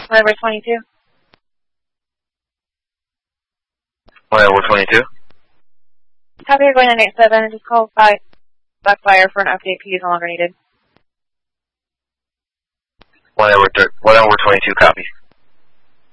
Whatever 22. Whatever 22. Copy, you're going to 87. Just call Blackfire for an update. P is no longer needed. Whatever 22, copy.